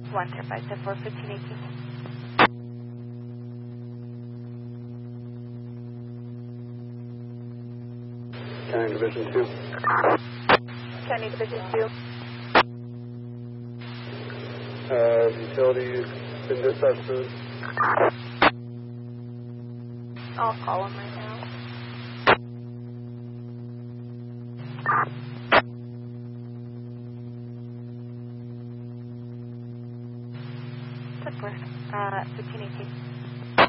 10574, 1518. County Division 2. County Division 2. Utilities been dispatched to. I'll call him right now. That's worth 1518.